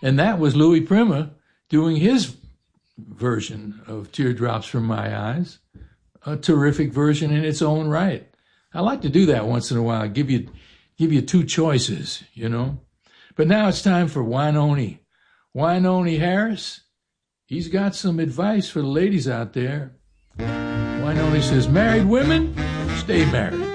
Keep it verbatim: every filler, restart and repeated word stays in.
And that was Louis Prima doing his version of Teardrops from My Eyes, a terrific version in its own right. I like to do that once in a while, give you give you two choices, you know. But now it's time for Wynoni. Wynoni Harris, he's got some advice for the ladies out there. Wynoni says, married women, stay married.